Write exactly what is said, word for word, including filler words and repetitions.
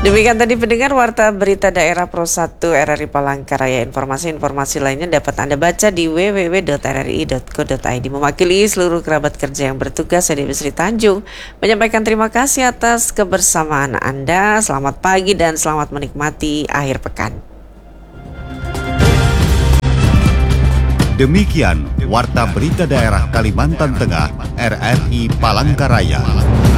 Demikian tadi pendengar Warta Berita Daerah Pro satu R R I Palangkaraya. Informasi-informasi lainnya dapat Anda baca di w w w titik r r i titik co titik i d. Mewakili seluruh kerabat kerja yang bertugas, saya Dewi Sri Tanjung menyampaikan terima kasih atas kebersamaan Anda. Selamat pagi dan selamat menikmati akhir pekan. Demikian Warta Berita Daerah Kalimantan Tengah R R I Palangkaraya.